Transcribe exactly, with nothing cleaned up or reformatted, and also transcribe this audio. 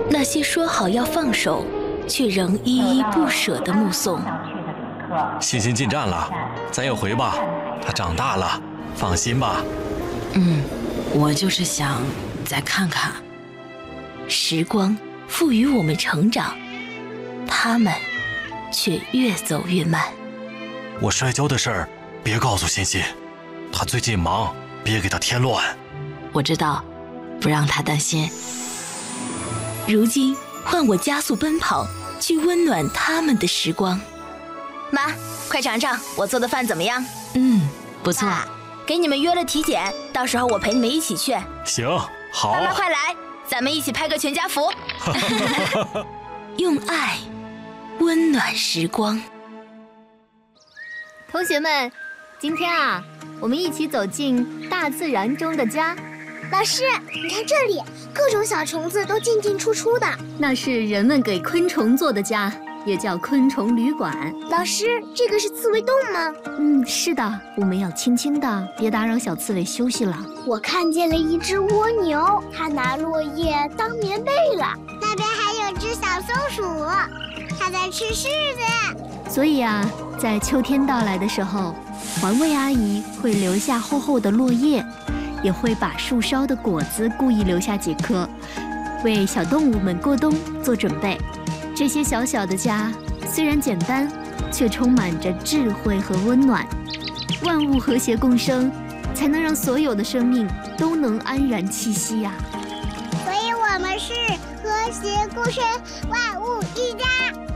那些说好要放手，却仍依依不舍的目送。 欣欣进站了，咱也回吧。她长大了，放心吧。 嗯，我就是想再看看。 时光赋予我们成长，他们却越走越慢。 我摔跤的事儿别告诉欣欣，她最近忙，别给她添乱。 我知道，不让她担心。 如今换我加速奔跑，去温暖他们的时光。 妈，快尝尝我做的饭怎么样？ 嗯，不错。 啊，给你们约了体检，到时候我陪你们一起去。 行，好。 爸妈快来，咱们一起拍个全家福。 用爱温暖时光。 同学们，今天啊，我们一起走进大自然中的家。 老师，你看这里，各种小虫子都进进出出的。 那是人们给昆虫做的家，也叫昆虫旅馆。 老师，这个是刺猬洞吗？ 嗯，是的，我们要轻轻的，别打扰小刺猬休息了。 我看见了一只蜗牛，它拿落叶当棉被了。那边还有只小松鼠，它在吃柿子。 所以啊，在秋天到来的时候，环卫阿姨会留下厚厚的落叶，也会把树梢的果子故意留下几颗，为小动物们过冬做准备。这些小小的家虽然简单，却充满着智慧和温暖。万物和谐共生，才能让所有的生命都能安然栖息呀、 所以我们是和谐共生，万物一家。